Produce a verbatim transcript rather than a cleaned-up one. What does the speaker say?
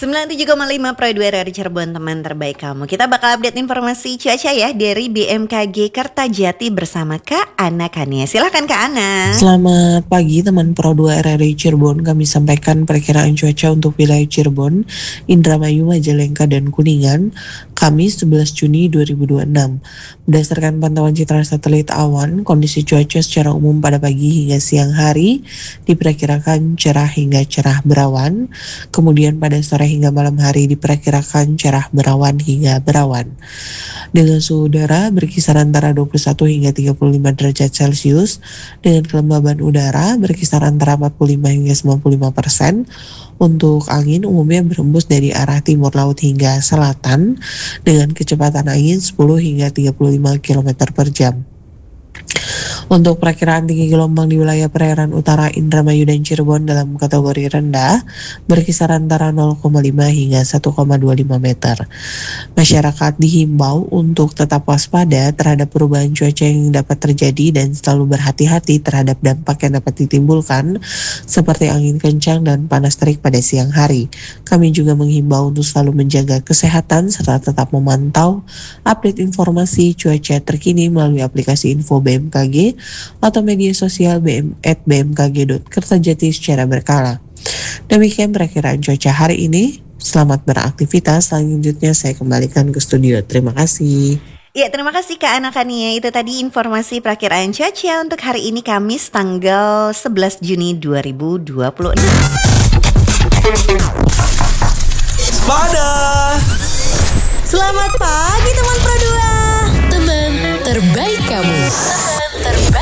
sembilan puluh tujuh koma lima Pro dua R R I Cirebon, teman terbaik kamu. Kita bakal update informasi cuaca ya dari B M K G Kertajati bersama Kak Ana Kania. Silahkan Kak Ana. Selamat pagi teman Pro dua R R I Cirebon. Kami sampaikan perkiraan cuaca untuk wilayah Cirebon, Indramayu, Majalengka, dan Kuningan, Kamis sebelas Juni dua ribu dua puluh enam. Berdasarkan pantauan citra satelit awan, kondisi cuaca secara umum pada pagi hingga siang hari diperkirakan cerah hingga cerah berawan. Kemudian pada sore hingga malam hari diperkirakan cerah berawan hingga berawan. Dengan suhu udara berkisar antara dua puluh satu hingga tiga puluh lima derajat Celcius, dengan kelembaban udara berkisar antara empat puluh lima hingga sembilan puluh lima persen. Untuk angin umumnya berembus dari arah timur laut hingga selatan dengan kecepatan angin sepuluh hingga tiga puluh lima kilometer per jam. Untuk perakiraan tinggi gelombang di wilayah perairan utara Indramayu dan Cirebon dalam kategori rendah berkisar antara nol koma lima hingga satu koma dua lima meter. Masyarakat dihimbau untuk tetap waspada terhadap perubahan cuaca yang dapat terjadi dan selalu berhati-hati terhadap dampak yang dapat ditimbulkan seperti angin kencang dan panas terik pada siang hari. Kami juga menghimbau untuk selalu menjaga kesehatan serta tetap memantau update informasi cuaca terkini melalui aplikasi info B M K G atau media sosial B M at b m k g dot kertajati secara berkala. Demikian perakiraan cuaca hari ini. Selamat beraktivitas. Selanjutnya saya kembalikan ke studio. Terima kasih. Ya, terima kasih Kak Ana Kania. Itu tadi informasi perakiraan cuaca untuk hari ini Kamis tanggal sebelas Juni dua ribu dua puluh enam. Pada Selamat pagi teman Pro dua. Teman terbaik kamu. Teman terbaik